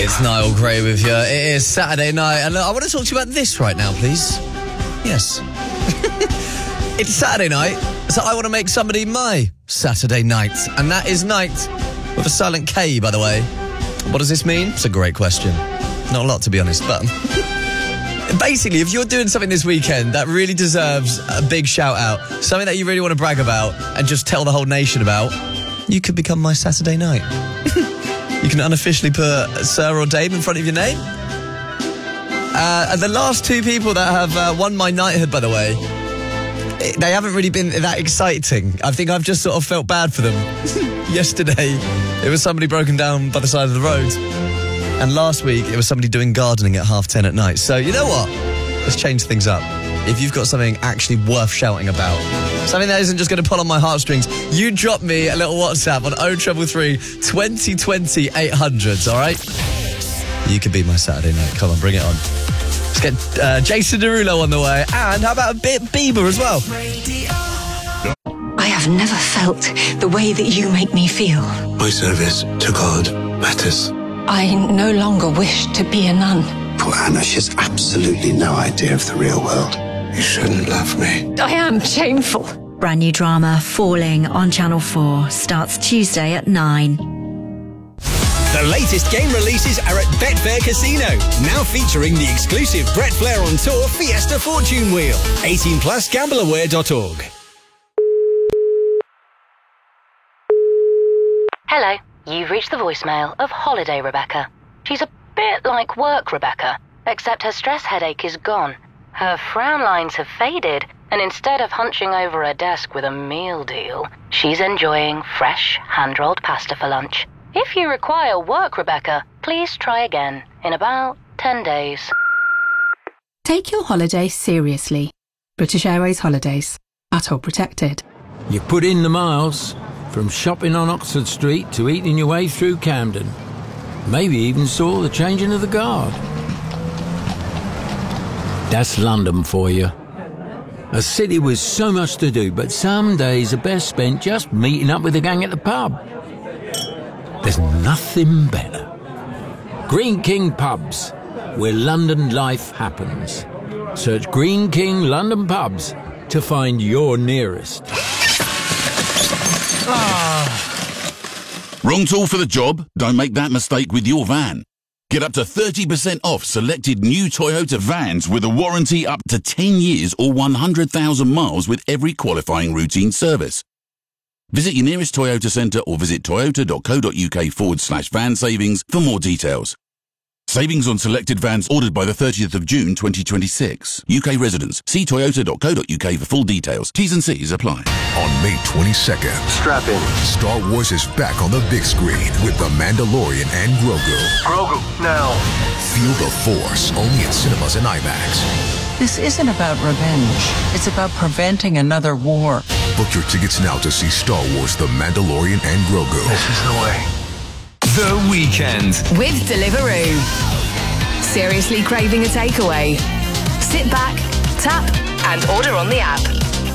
It's Niall Gray with you. It is Saturday night, and I want to talk to you about this right now, please. Yes. It's Saturday night, so I want to make somebody my Saturday night, and that is night with a silent K, by the way. What does this mean? It's a great question. Not a lot, to be honest, but basically, if you're doing something this weekend that really deserves a big shout out, something that you really want to brag about and just tell the whole nation about, you could become my Saturday night. You can unofficially put Sir or Dame in front of your name. And the last two people that have won my knighthood, by the way, they haven't really been that exciting. I think I've just sort of felt bad for them. Yesterday, it was somebody broken down by the side of the road. And last week, it was somebody doing gardening at 10:30 at night. So, you know what? Let's change things up. If you've got something actually worth shouting about, something that isn't just going to pull on my heartstrings, you drop me a little WhatsApp on 0333 2020 800, all right? You could be my Saturday night. Come on, bring it on. Let's get Jason Derulo on the way. And how about a bit Bieber as well? I have never felt the way that you make me feel. My service to God matters. I no longer wish to be a nun. Poor Anna, she has absolutely no idea of the real world. You shouldn't love me. I am shameful. Brand new drama, Falling, on Channel 4, starts Tuesday at 9. The latest game releases are at Betfair Casino, now featuring the exclusive Brett Flair on Tour Fiesta Fortune Wheel. 18 plus gambleaware.org. Hello, you've reached the voicemail of Holiday Rebecca. She's a bit like work Rebecca, except her stress headache is gone. Her frown lines have faded, and instead of hunching over her desk with a meal deal, she's enjoying fresh, hand-rolled pasta for lunch. If you require work Rebecca, please try again in about 10 days. Take your holiday seriously. British Airways Holidays. ATOL protected. You put in the miles, from shopping on Oxford Street to eating your way through Camden. Maybe even saw the changing of the guard. That's London for you. A city with so much to do, but some days are best spent just meeting up with the gang at the pub. There's nothing better. Green King Pubs, where London life happens. Search Green King London Pubs to find your nearest. Wrong tool for the job? Don't make that mistake with your van. Get up to 30% off selected new Toyota vans with a warranty up to 10 years or 100,000 miles with every qualifying routine service. Visit your nearest Toyota centre or visit toyota.co.uk/van savings for more details. Savings on selected vans ordered by the 30th of June 2026. UK residents. See toyota.co.uk for full details. T's and C's apply. On May 22nd, Strap in. Star Wars is back on the big screen with The Mandalorian and Grogu. Grogu, now. Feel the Force, only in cinemas and IMAX. This isn't about revenge. It's about preventing another war. Book your tickets now to see Star Wars The Mandalorian and Grogu. This is the way. The Weekend. With Deliveroo. Seriously craving a takeaway? Sit back, tap, and order on the app.